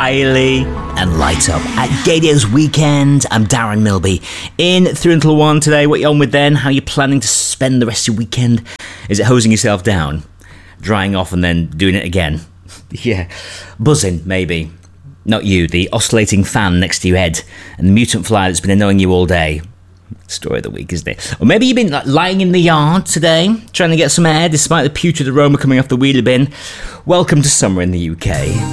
Kylie, and Light Up at Gaydios Weekend. I'm Darren Milby in 3 until 1 today. What you on with then? How you planning to spend the rest of your weekend? Is it hosing yourself down? Drying off and then doing it again? Yeah. Buzzing, maybe. Not you, the oscillating fan next to your head and the mutant fly that's been annoying you all day. Story of the week, isn't it? Or maybe you've been lying in the yard today, trying to get some air despite the putrid aroma coming off the wheelie bin. Welcome to summer in the UK.